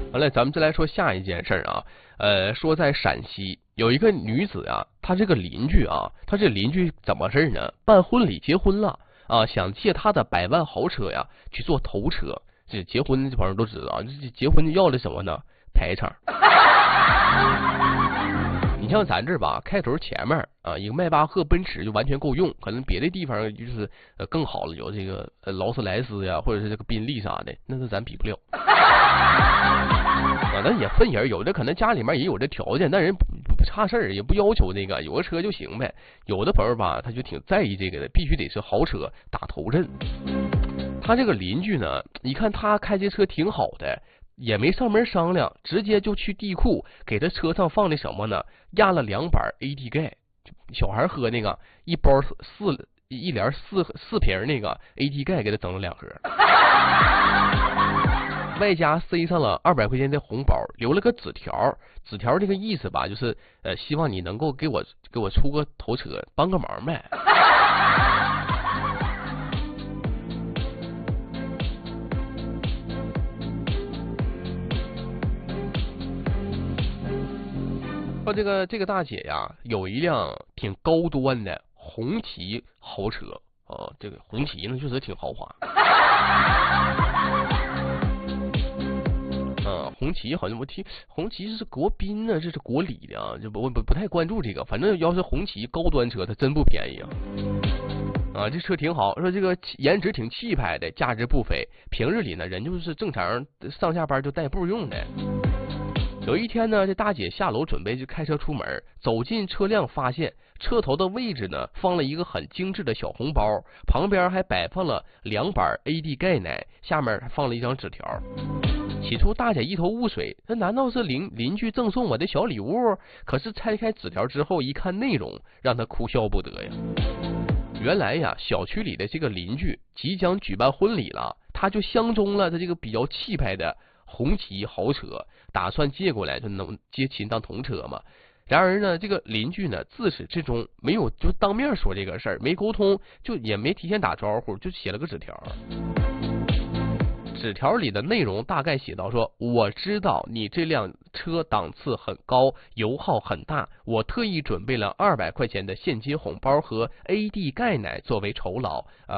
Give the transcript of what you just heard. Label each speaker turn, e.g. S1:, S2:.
S1: 完了，咱们再来说下一件事儿啊。说在陕西有一个女子啊，她这个邻居啊，她这邻居怎么事呢？办婚礼结婚了啊，想借她的100万豪车呀去做头车。这结婚这朋友都知道啊，这结婚要的什么呢？排场。你像咱这儿吧，开头前面啊，一个迈巴赫、奔驰就完全够用，可能别的地方就是更好了，有这个劳斯莱斯呀，或者是这个宾利啥的，那是咱比不了。啊，那也分人，有的可能家里面也有这条件，但人不差事儿，也不要求那个有个车就行呗。有的朋友吧，他就挺在意这个的，必须得是豪车打头阵。他这个邻居呢，一看他开这车挺好的，也没上门商量，直接就去地库给他车上放的什么呢？压了2板 AD 钙，小孩喝那个一包一连四瓶那个 AD 钙，给他整了2盒。外加塞上了200块钱的红包，留了个纸条。纸条这个意思吧，就是希望你能够给我出个头车，帮个忙呗。说这个大姐呀，有一辆挺高端的红旗豪车啊，这个红旗呢确实挺豪华。红旗好像我听红旗是国宾呢，这是国礼的啊，就不太关注这个。反正要是红旗高端车，它真不便宜啊。啊，这车挺好，说这个颜值挺气派的，价值不菲。平日里呢，人就是正常上下班就代步用的。有一天呢，这大姐下楼准备就开车出门，走进车辆，发现车头的位置呢放了一个很精致的小红包，旁边还摆放了2板 AD 钙奶，下面还放了一张纸条。起初大姐一头雾水，这难道是邻居赠送我的小礼物？可是拆开纸条之后一看内容，让她哭笑不得呀。原来呀，小区里的这个邻居即将举办婚礼了，他就相中了他这个比较气派的红旗豪车，打算借过来就能接亲当童车嘛。然而呢，这个邻居呢自始至终没有就当面说这个事儿，没沟通，就也没提前打招呼，就写了个纸条。纸条里的内容大概写到说，我知道你这辆车档次很高，油耗很大，我特意准备了200块钱的现金红包和 AD 钙奶作为酬劳，